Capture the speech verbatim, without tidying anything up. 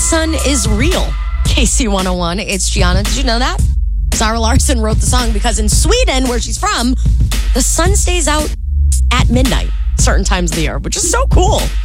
sun is real. K C one oh one, it's Gianna. Did you know that? Zara Larsson wrote the song because in Sweden, where she's from, the sun stays out at midnight certain times of the year, which is so cool.